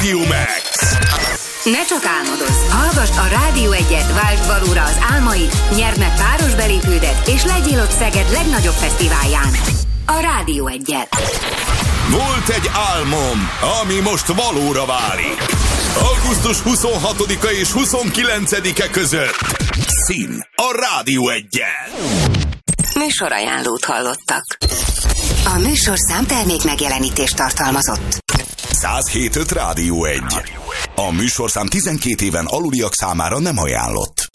Radio Max. Ne csak álmodozz, hallgasd a Rádió 1-et, váltsd valóra az álmaid, nyerd meg páros belépődet, és legyél ott Szeged legnagyobb fesztiválján. A Rádió 1-et. Volt egy álmom, ami most valóra válik. Augusztus 26-a és 29-e között. Szín a Rádió 1-jel. Műsorajánlót hallottak. A műsorszám termék megjelenítést tartalmazott. 107.5 Rádió 1. A műsorszám 12 éven aluliak számára nem ajánlott.